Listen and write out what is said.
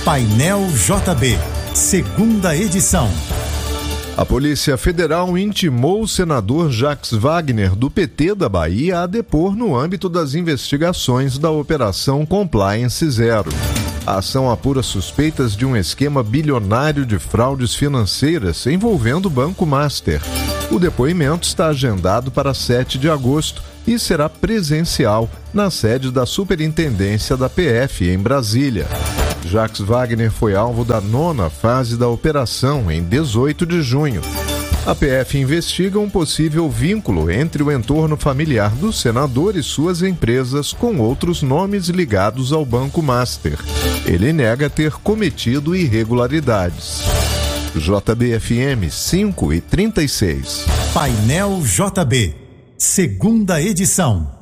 Painel JB, segunda edição. A Polícia Federal intimou o senador Jacques Wagner, do PT da Bahia, a depor no âmbito das investigações da Operação Compliance Zero. A ação apura suspeitas de um esquema bilionário de fraudes financeiras envolvendo o Banco Master. O depoimento está agendado para 7 de agosto e será presencial na sede da Superintendência da PF em Brasília. Jacques Wagner foi alvo da 9ª fase da operação em 18 de junho. A PF investiga um possível vínculo entre o entorno familiar do senador e suas empresas com outros nomes ligados ao Banco Master. Ele nega ter cometido irregularidades. JB-FM 5:36. Painel JB, segunda edição.